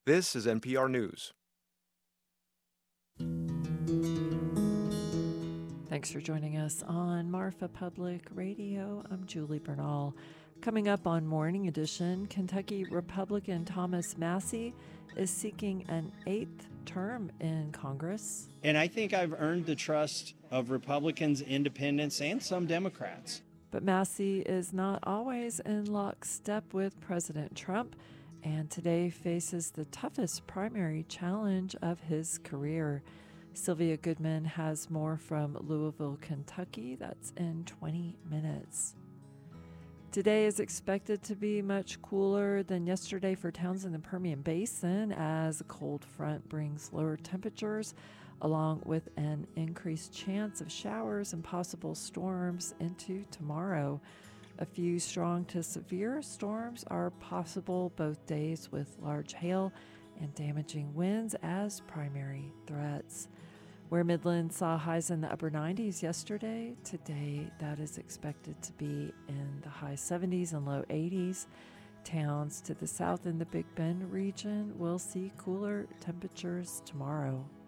This is NPR News. Thanks for joining us on Marfa Public Radio. I'm Julie Bernal. Coming up on Morning Edition, Kentucky Republican Thomas Massie is seeking an 8th term in Congress. And I think I've earned the trust of Republicans, independents, and some Democrats. But Massie is not always in lockstep with President Trump, and today faces the toughest primary challenge of his career. Sylvia Goodman has more from Louisville, Kentucky. That's in 20 minutes. Today is expected to be much cooler than yesterday for towns in the Permian Basin as a cold front brings lower temperatures along with an increased chance of showers and possible storms into tomorrow. A few strong to severe storms are possible both days with large hail and damaging winds as primary threats. Where Midland saw highs in the upper 90s yesterday, today that is expected to be in the high 70s and low 80s. Towns to the south in the Big Bend region will see cooler temperatures tomorrow.